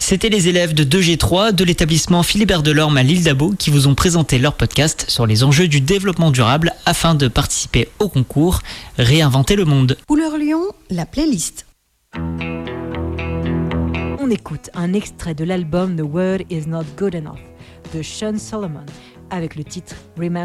C'était les élèves de 2G3 de l'établissement Philibert Delorme à l'île d'Abo qui vous ont présenté leur podcast sur les enjeux du développement durable afin de participer au concours Réinventer le monde. Couleur Lyon, la playlist. On écoute un extrait de l'album The World Is Not Good Enough de Sean Solomon avec le titre Remember